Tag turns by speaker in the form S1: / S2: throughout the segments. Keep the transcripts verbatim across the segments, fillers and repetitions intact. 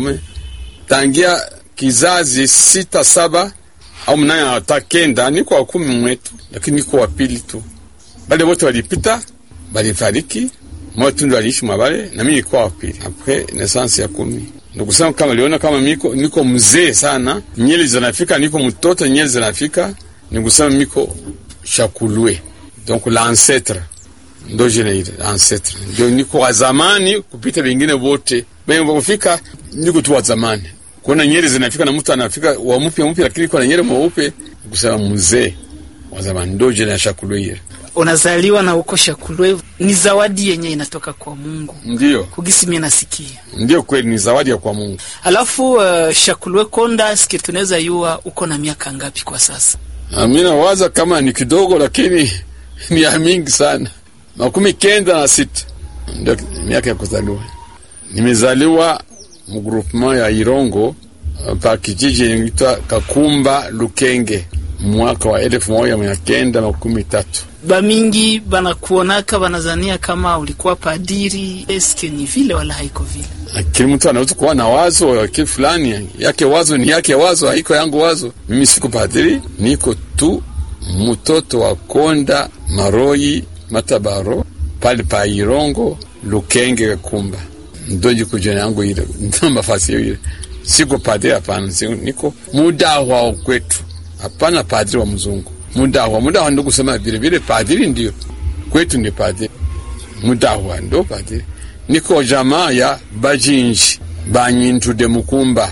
S1: wanaume tangia kizazi sita saba au mnane hata kenda, niko wa kumi mwetu, lakini niko wa pili tu. Bale wote walipita, balifariki, mmoja tu ndo aliishi mwabale, na mimi niko wa pili. Après naissance ya kumi. Ndio kusema kama liona kama niko niko mzee sana, nyele zinafika, niko mtoto nyele zinafika, ni kusema niko Shakulwe. Donc l'ancêtre ndo jene ile ancêtre. Ndio niko wa zamani kupita wengine wote. Bado kufika niko tu wa zamani. Kuna nyele zinafika na mtu anafika wa mpya mpya, lakini kuna nyele mweupe, kusema mzee wa zamani ndo jene ya Shakulwe ile.
S2: Unazaliwa na uko Shakulwe, ni zawadi yenye inatoka kwa Mungu.
S1: Ndio.
S2: Kugisi mimi nasikia.
S1: Ndio kweli, ni zawadi ya kwa Mungu.
S2: Alafu uh, Shakulwe Konda, sikia tunaweza yua uko na miaka ngapi kwa sasa?
S1: Amina waza kama ni kidogo, lakini ni ya mingi sana. Makumi kenda na sita. Ndio miaka ya kuzaliwa. Nimezaliwa mu groupement ya Irongo pa kijiji inaitwa Kakumba Lukenge mwaka wa elfu moja mia kenda makumi tatu.
S2: Ba mingi banakuonaka banazania kama ulikuwa padiri, eske ni vile wala haiko vile?
S1: Kila mtu anaweza kuwa na wazo yake fulani, yake wazo ni yake wazo, haiko yangu wazo. Mimi siko padiri, niko tu mtoto wa Konda Maroi Matabaro pale pa Irongo Lukenge Kakumba. Ndio jiko jina yangu ile, ndio mafasi ile. Siko padiri hapana, niko muda wa kwetu. Hapana padiri wa mzungu. Muda wa muda wa ndo kusema vile vile padiri ndio. Kwetu ni padiri. Muda wa ndo padiri. Niko jamaa ya Bajinji Banyintu de Mukumba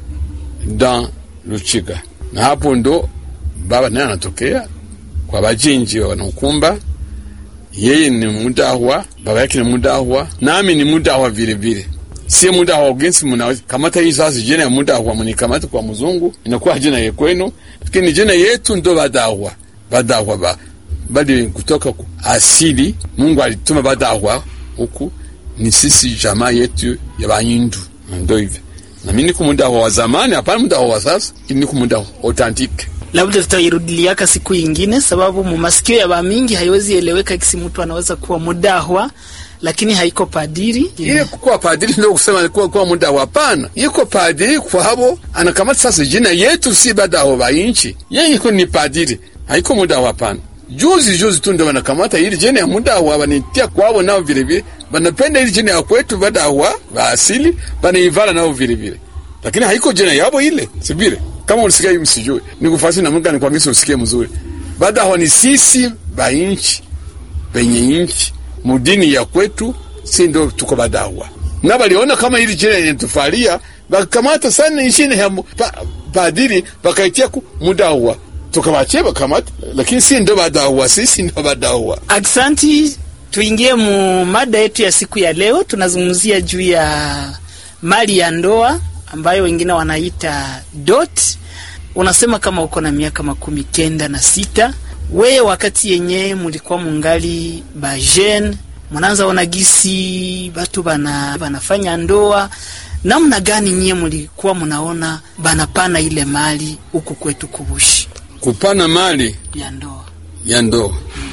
S1: dans Luchiga. Na hapo ndo baba naye anatokea kwa Bajinji wa Mukumba. Yeye ni muda wa, baba yake ni muda wa, nami ni muda wa vile vile. Si muda wa ugensi mnaweza kamata hii sasa jina ya muda wa mnikamata kwa mzungu inakuwa jina ya kwenu, lakini jina yetu ndo badawa. Badawa ba bali kutoka asili Mungu alituma badawa huku ni sisi jamaa yetu ya Banyindu. Ndio hivyo. Na mimi niko muda wa zamani, hapana muda wa sasa, niko muda authentique.
S2: Labda tutairudilia siku nyingine, sababu mumasikio ya bamingi haiwezi eleweka kisi mtu anaweza kuwa mudahwa lakini haiko padiri.
S1: Ile kuwa padiri ndio kusema kuwa kuwa mudahwa, hapana. Yuko padiri kwa hapo anakamata sasa jina yetu si badawa ba inchi. Yeye yuko ni padiri, haiko mudahwa hapana. Juzi juzi tu ndio wanakamata ile jina ya mudahwa wanitia kwao nao vile vile. Wanapenda ile jina ya kwetu badawa ba asili, banaivala nao vile vile. Lakini haiko jina yabo ile, sibire. Kama unasikia hivi msijue, nikufasi na Mungu anikwambia usikie mzuri. Badawa ni sisi ba inchi, penye inchi, mudini ya kwetu, si ndio tuko badawa. Na baliona kama hili jina linatufalia, bakamata sana inshine ya pa, padiri, bakaitia ku mudawa. Tukawache bakamata, lakini si ndio badawa, sisi ndio badawa.
S2: Aksanti, tuingie mu mada yetu ya siku ya leo. Tunazungumzia juu ya mali ya ndoa ambayo wengine wanaita dot. Unasema kama uko na miaka makumi kenda na sita, wewe wakati yenye mulikuwa mungali ba jeune, mnaanza ona gisi batu bana banafanya ndoa, namna gani nyie mulikuwa mnaona banapana ile mali huku kwetu Kubushi?
S1: Kupana mali
S2: ya ndoa.
S1: Ya ndoa. Hmm.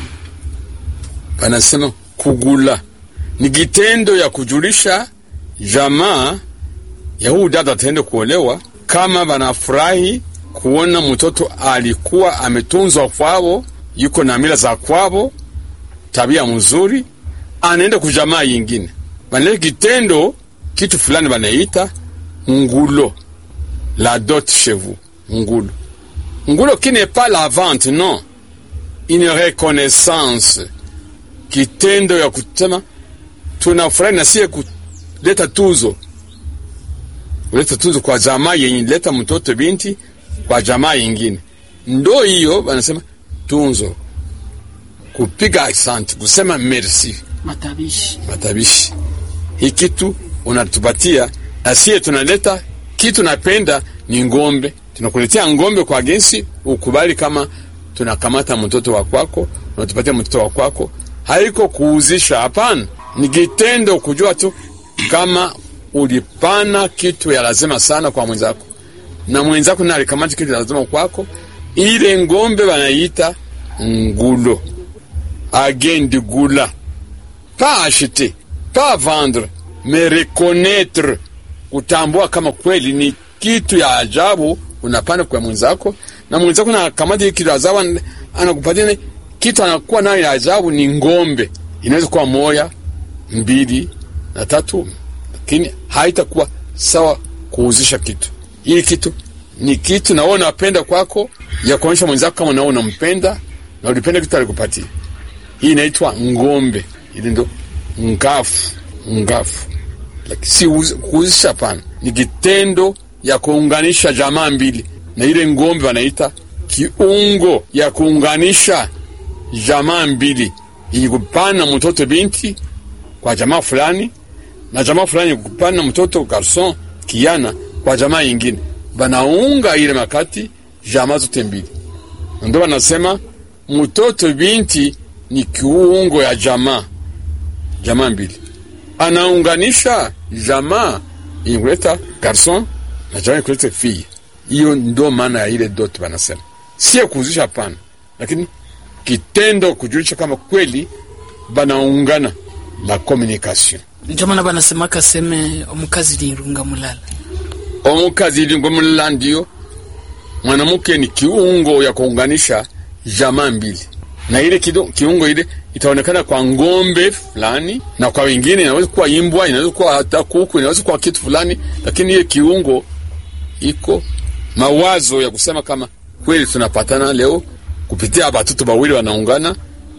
S1: Banasema kugula. Ni kitendo ya kujulisha jamaa ya huu dada tende kuolewa kama banafurahi kuona mtoto alikuwa ametunzwa kwao, yuko na mila za kwao, tabia mzuri, anaenda kujamaa nyingine. Banele kitendo kitu fulani banaita ngulo, la dot chez vous, ngulo. Ngulo qui n'est pas la vente, non. Une reconnaissance. Kitendo ya kusema tunafurahi na sie kuleta tuzo. Kuleta tuzo kwa jamaa yenye leta mtoto binti kwa jamaa nyingine. Ndo hiyo wanasema tunzo. Kupiga asante, kusema merci.
S2: Matabishi.
S1: Matabishi. Hii kitu unatupatia, asiye tunaleta kitu napenda ni ngombe. Tunakuletea ngombe kwa gensi, ukubali kama tunakamata mtoto wa kwako, unatupatia mtoto wa kwako. Haiko kuuzisha, hapana. Ni kitendo kujua tu kama ulipana kitu ya lazima sana kwa mwenzako, na mwenzako na alikamata kitu ya lazima kwako. Ile ngombe wanaita ngulo. Agent gula. Pas acheter, pas vendre, mais reconnaître utambua kama kweli ni kitu ya ajabu unapanda kwa mwenzako, na mwenzako na kamati kitu ajabu anakupatia kitu anakuwa nayo ya ajabu. Ni ngombe, inaweza kuwa moja, mbili na tatu, lakini haitakuwa sawa kuuzisha kitu. Hii kitu ni kitu na wewe unapenda kwako, ya kuonyesha mwenzako kama nawe unampenda na ulipenda kitu alikupatia. Hii inaitwa ngombe. Ile ndo ngafu, ngafu. Lakini si kuuzisha pana. Ni kitendo ya kuunganisha jamaa mbili. Na ile ngombe wanaita kiungo ya kuunganisha jamaa mbili. Ili kupana mtoto binti kwa jamaa fulani, na jamaa fulani kupana mtoto garson kiana kwa jamaa nyingine. Banaunga ile makati jamaa zote mbili. Ndio wanasema mtoto binti ni kiungo ya jamaa, jamaa mbili. Anaunganisha jamaa ingeleta garson na jamaa ingeleta fille. Hiyo ndio maana ya ile dot wanasema. Sio kuuzisha pana, lakini kitendo kujulisha kama kweli banaungana, la communication.
S2: Ndio maana banasema kaseme omukazi lirunga mulala.
S1: Omukazi lirunga mulala ndio mwanamke ni kiungo ya kuunganisha jamaa mbili. Na ile kido, kiungo ile itaonekana kwa ngombe fulani, na kwa wengine inaweza kuwa imbwa, inaweza kuwa hata kuku, inaweza kuwa kitu fulani, lakini ile kiungo iko mawazo ya kusema kama kweli tunapatana leo kupitia watoto wawili wanaungana,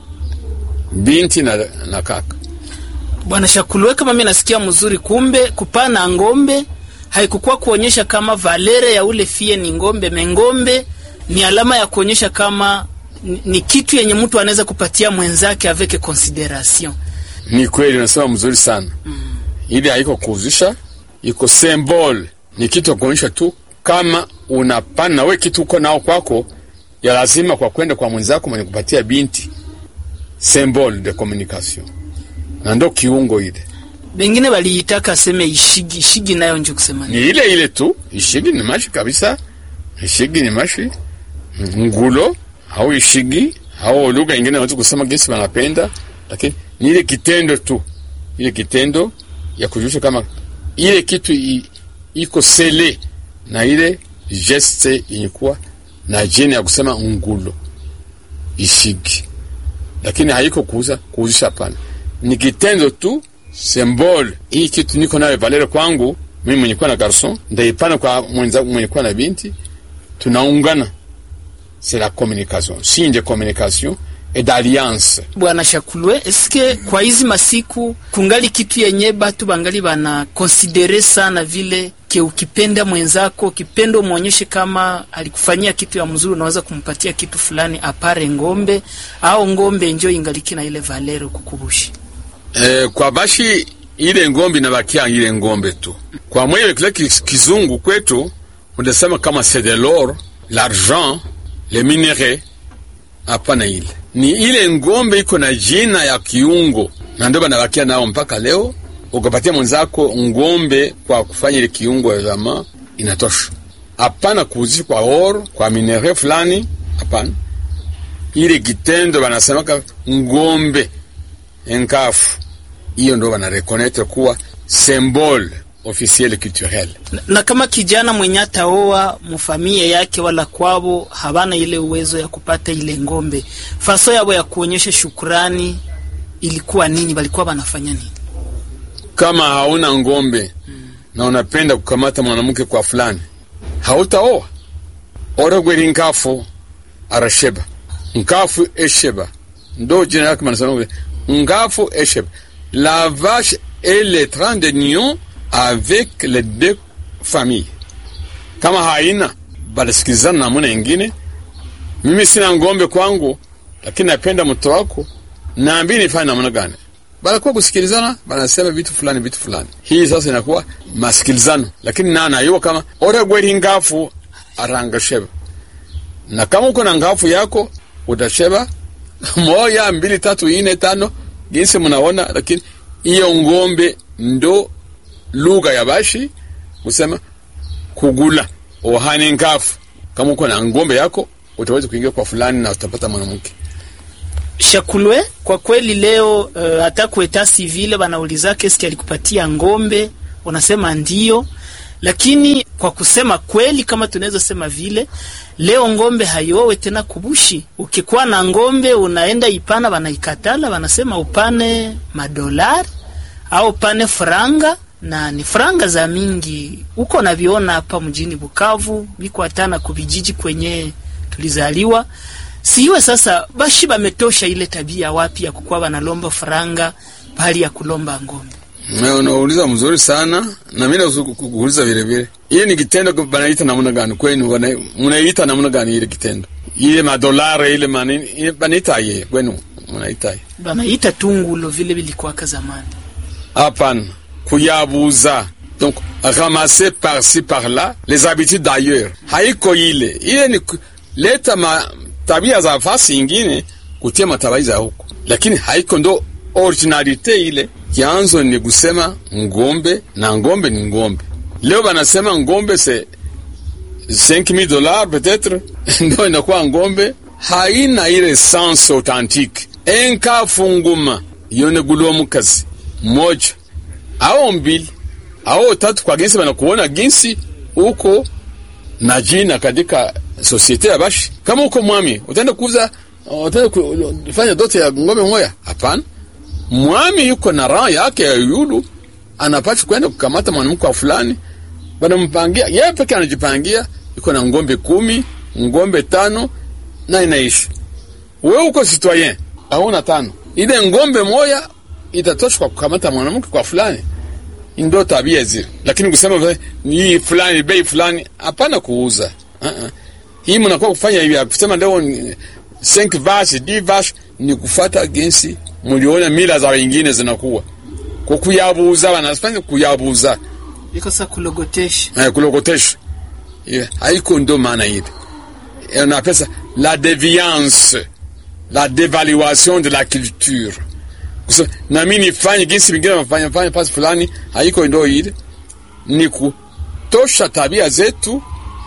S1: binti na, na kaka.
S2: Bwana Shakulwe, kama mimi nasikia mzuri, kumbe kupana ngombe haikukuwa kuonyesha kama valere ya ule fie ni ngombe, mengombe ni alama ya kuonyesha kama ni kitu yenye mtu anaweza kupatia mwenzake avec consideration.
S1: Ni kweli, unasema mzuri sana. Mm. Ile haiko kuuzisha, iko symbol, ni kitu ya kuonyesha tu kama unapana wewe kitu uko nao kwako, ya lazima kwa kwenda kwa mwenzako mwenye kupatia binti. Symbol de communication. Na ndo kiungo ile.
S2: Bengine waliitaka seme ishigi, ishigi nayo nje kusema
S1: ni ile ile tu. Ishigi ni mashi kabisa. Ishigi ni mashi. Ngulo au ishigi au lugha nyingine watu kusema gesi wanapenda, lakini ni ile kitendo tu. Ile kitendo ya kujulisha kama ile kitu i, iko sele na ile geste ilikuwa na jina ya kusema ngulo, ishigi. Lakini haiko kuuza kuuzisha pana. Ni kitendo tu, symbol. Hii kitu niko nayo valere kwangu mimi mwenye kuwa na garson, ndaipana kwa mwenzangu mwenye kuwa na binti, tunaungana. C'est la communication, signe de communication et d'alliance.
S2: Bwana Shakulwe, eske kwa hizi masiku kungali kitu yenye batu bangali bana considere sana vile ke ukipenda mwenzako, kipendo muonyeshe kama alikufanyia kitu ya mzuri, unaweza kumpatia kitu fulani apare ngombe, au ngombe njoo ingaliki na ile valero kukubushi?
S1: Eh, kwa bashi ile ngombe inabakia ile ngombe tu. Kwa mwewe kile kizungu kwetu unasema kama c'est de l'or, l'argent, le minere, hapana ile. Ni ile ngombe iko na jina ya kiungo, na ndio banabakia nao mpaka leo. Ukapatia mwenzako ngombe kwa kufanya ile kiungo ya jamaa, inatosha. Hapana kuuzisha kwa oro, kwa minere fulani, hapana. Ile kitendo banasema ngombe enkafu, hiyo ndio bana reconnaître kuwa symbole officiel culturel.
S2: Na, na kama kijana mwenye ataoa mfamilia yake wala kwao habana ile uwezo ya kupata ile ngombe, faso yao ya kuonyesha shukrani ilikuwa nini? Walikuwa wanafanya nini?
S1: Kama hauna ngombe hmm, na unapenda kukamata mwanamke kwa fulani, hautaoa. Ora gweri nkafu arasheba, nkafu esheba, ndo jina yake manasema ngafu esheba. La vache est l'étrange de union avec les deux familles. Kama haina balisikizana na mwana ingine. Mimi sina ngombe kwangu, lakini napenda mtu wako, naambi nifanye namna gani? Balakuwa kusikilizana, banasema vitu fulani vitu fulani. Hii sasa inakuwa masikilizano, lakini nana yuwa kama ora gweri ngafu aranga sheba. Na kama uko na ngafu yako utasheba moja mbili tatu nne tano jinsi mnaona, lakini hiyo ngombe ndo lugha ya bashi kusema kugula ohani ngafu. Kama uko na ngombe yako utaweza kuingia kwa fulani na utapata mwanamke.
S2: Shakulwe, kwa kweli leo uh, hata kueta civile banauliza keski alikupatia ngombe unasema ndio, lakini kwa kusema kweli, kama tunaweza sema vile, leo ngombe haiowe tena kubushi. Ukikuwa na ngombe unaenda ipana, wanaikatala, wanasema upane madolari au upane franga, na ni franga za mingi. Uko na viona hapa mjini Bukavu, biko hatana kubijiji kwenye tulizaliwa. Siwe sasa bashi bametosha ile tabia wapi ya kukua wanalomba franga bali ya kulomba ngombe.
S1: Na unauliza mzuri sana, na mimi nakuuliza vile vile. Ile ni kitendo banaita namna gani kwenu? Mnaita namna gani ile kitendo? Ile madolari ile manini, ile banaita yeye kwenu mnaita?
S2: Banaita tungulo vile vilikuwa ka zamani.
S1: Hapana, kuyabuza. Donc ramasser par-ci par-là les habitudes d'ailleurs. Haiko ile. Ile ni leta ma tabia za fasi nyingine kutia matabia za huko. Lakini haiko ndo originalite ile. Kianzo ni kusema ngombe, na ngombe ni ngombe. Leo banasema ngombe c'est cinq mille dollars peut-être. Ndio inakuwa ngombe. Haina ile sens authentique. Enka funguma yone gulomu kazi moja au mbili au tatu, kwa jinsi banakuona jinsi uko na jina katika societe ya bashi. Kama uko mwami utaenda kuuza, utaenda kufanya dote ya ngombe moja? Hapana. Mwami yuko na raha yake ya yulu, anapaswa kwenda kukamata mwanamke wa fulani, banampangia yeye pekee, anajipangia yuko na ngombe kumi, ngombe tano na inaishi. Wewe uko citoyen hauna tano, ile ngombe moja itatosha kwa kukamata mwanamke kwa fulani. Ndio tabia zile. Lakini kusema ni fulani bei fulani, hapana kuuza. Uh -uh. Hii mnakuwa kufanya hivi, kusema leo cinq vaches, dix vaches, ni kufuata gensi mliona mila za wengine zinakuwa. Kwa kuyabuza, wanafanya kuyabuza.
S2: Iko sa kulogotesha.
S1: Eh, kulogotesha. Yeah, haiko ndo maana ile. On appelle ça la déviance, la dévaluation de la culture. Kusa, na mimi nifanye jinsi vingine wafanya fanya pasi fulani, haiko ndo ile. Ni kutosha tabia zetu,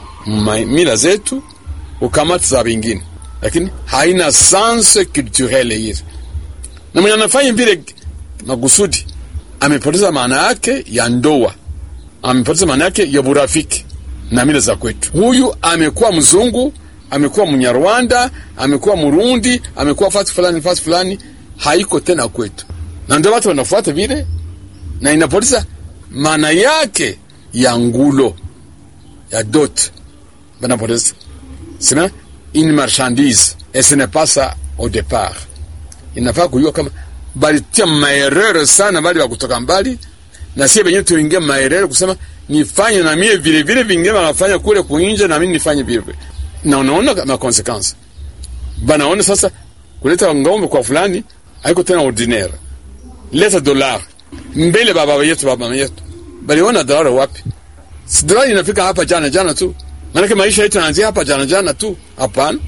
S1: mila zetu, ukamata za wengine. Lakini haina sens culturel ile. Na mwenye anafanya vile makusudi amepoteza maana yake ya ndoa, amepoteza maana yake ya burafiki na mila za kwetu. Huyu amekuwa mzungu, amekuwa Mnyarwanda, amekuwa Murundi, amekuwa fasi fulani fasi fulani, haiko tena kwetu. Na ndio watu wanafuata vile, na inapoteza maana yake ya ngulo ya dot. Banapoteza. C'est une marchandise, et ce n'est pas ça au départ. Inafaa kujua kama balitia maerere sana bali wa kutoka mbali, na sisi wenyewe tuingia maerere kusema nifanye na mimi vile vile vingine wanafanya kule kuinja, na mimi nifanye vile vile. Na unaona kama consequence. Banaona sasa kuleta ngombe kwa fulani haiko tena ordinaire. Leta dollar. Mbele baba yetu baba yetu. Baliona dola wapi? Si dola inafika hapa jana jana tu. Maana maisha yetu yanaanzia hapa jana jana tu. Hapana.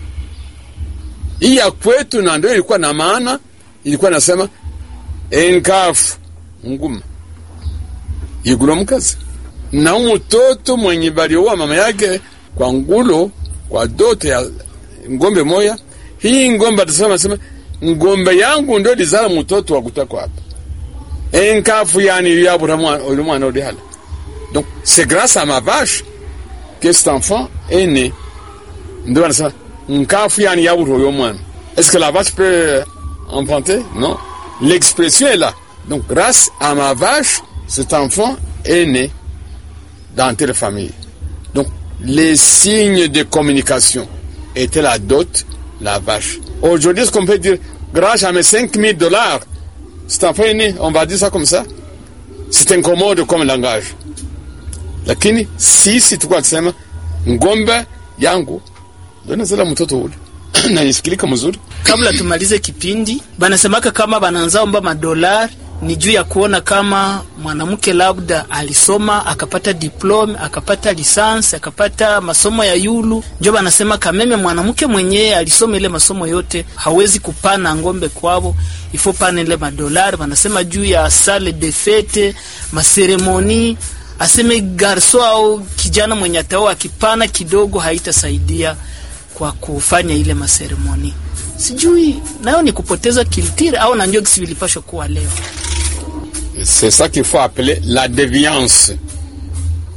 S1: Hii ya kwetu na ndio ilikuwa na maana, ilikuwa nasema enkaf nguma yigulo mkazi. Na mtoto mwenye balioa mama yake kwa ngulo, kwa dote ya ngombe moya, hii ngombe atasema sema ngombe yangu ndio lizala mtoto wa kutako hapa. Enkafu yani yabura mwana mwana odihala. Donc c'est grâce à ma vache que cet enfant est né. Ndio anasema nkafu yani yabura yo mwana. Est-ce que la vache peut emprunter? Non. L'expression est là. Donc grâce à ma vache, cet enfant est né dans telle famille. Donc les signes de communication étaient la dot, la vache. Aujourd'hui, ce qu'on peut dire, grâce à mes cinq mille dollars, cet enfant est né, on va dire ça comme ça. C'est incommode comme langage. Lakini sisi tukwa kusema ngombe yangu ndio nazala mtoto ule. Na isikilika mzuri.
S2: Kabla tumalize kipindi, banasemaka kama bananza omba madolari ni juu ya kuona kama mwanamke labda alisoma, akapata diplome, akapata lisansi, akapata masomo ya yulu. Ndio banasema kameme mwanamke mwenyewe alisoma ile masomo yote hawezi kupana ngombe kwao, ifo pana ile madolari. Banasema juu ya salle de fete, maseremoni, aseme garso au kijana mwenye atao akipana kidogo haitasaidia kwa kufanya ile maseremoni. Sijui nayo ni kupoteza kiltiri au na ndio kisi vilipashwa kuwa leo.
S1: C'est ça qu'il faut appeler la déviance.